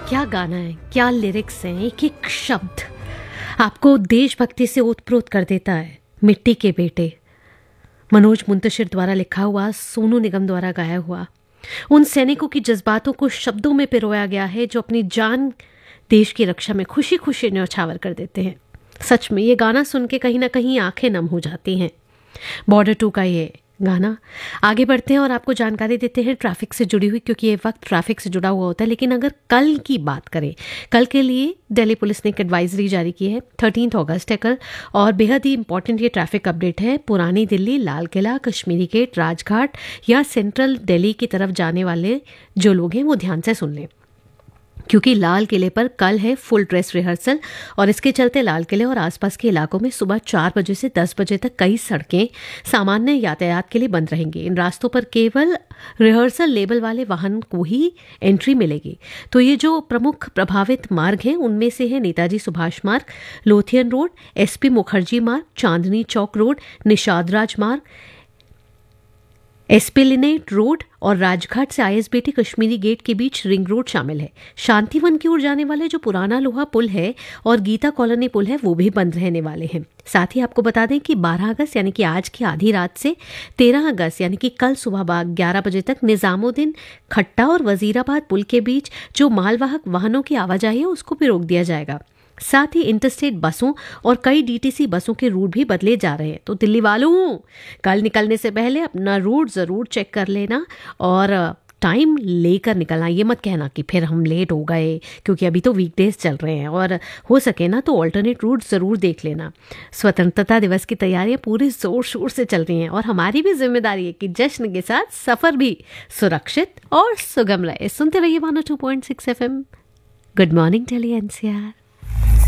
क्या गाना है, क्या लिरिक्स हैं, एक एक शब्द आपको देशभक्ति से ओतप्रोत कर देता है। मिट्टी के बेटे, मनोज मुंतशिर द्वारा लिखा हुआ, सोनू निगम द्वारा गाया हुआ, उन सैनिकों की जज्बातों को शब्दों में पिरोया गया है जो अपनी जान देश की रक्षा में खुशी खुशी न्यौछावर कर देते हैं। सच में ये गाना सुन के कहीं ना कहीं आंखें नम हो जाती हैं। बॉर्डर 2 का ये गाना। आगे बढ़ते हैं और आपको जानकारी देते हैं ट्रैफिक से जुड़ी हुई, क्योंकि ये वक्त ट्रैफिक से जुड़ा हुआ होता है। लेकिन अगर कल की बात करें, कल के लिए दिल्ली पुलिस ने एक एडवाइजरी जारी की है। 13 अगस्त है कल, और बेहद ही इंपॉर्टेंट ये ट्रैफिक अपडेट है। पुरानी दिल्ली, लाल किला, कश्मीरी गेट, राजघाट या सेंट्रल दिल्ली की तरफ जाने वाले जो लोग हैं वो ध्यान से सुन लें, क्योंकि लाल किले पर कल है फुल ड्रेस रिहर्सल, और इसके चलते लाल किले और आसपास के इलाकों में सुबह 4 बजे से 10 बजे तक कई सड़कें सामान्य यातायात के लिए बंद रहेंगी। इन रास्तों पर केवल रिहर्सल लेबल वाले वाहन को ही एंट्री मिलेगी। तो ये जो प्रमुख प्रभावित मार्ग हैं उनमें से है नेताजी सुभाष मार्ग, लोथियन रोड, एसपी मुखर्जी मार्ग, चांदनी चौक रोड, निषाद राज मार्ग, एस्पेलिनेट रोड और राजघाट से आईएसबीटी कश्मीरी गेट के बीच रिंग रोड शामिल है। शांतिवन की ओर जाने वाले जो पुराना लोहा पुल है और गीता कॉलोनी पुल है वो भी बंद रहने वाले हैं। साथ ही आपको बता दें कि 12 अगस्त यानी कि आज की आधी रात से 13 अगस्त यानी कि कल सुबह 11 बजे तक निजामुद्दीन खट्टा और वजीराबाद पुल के बीच जो मालवाहक वाहनों की आवाजाही है उसको भी रोक दिया जाएगा। साथ ही इंटरस्टेट बसों और कई डीटीसी बसों के रूट भी बदले जा रहे हैं। तो दिल्ली वालों, कल निकलने से पहले अपना रूट ज़रूर चेक कर लेना और टाइम लेकर निकलना। ये मत कहना कि फिर हम लेट हो गए, क्योंकि अभी तो वीकडेज चल रहे हैं, और हो सके ना तो ऑल्टरनेट रूट ज़रूर देख लेना। स्वतंत्रता दिवस की तैयारियां पूरे जोर शोर से चल रही हैं, और हमारी भी जिम्मेदारी है कि जश्न के साथ सफ़र भी सुरक्षित और सुगम रहे। सुनते रहिए 102.6 FM। Good morning Delhi NCR.